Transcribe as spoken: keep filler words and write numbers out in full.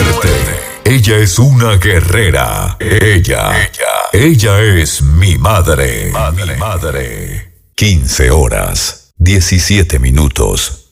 muerte. Ella es una guerrera. Ella, ella, ella es mi madre. Madre, madre. quince horas, diecisiete minutos.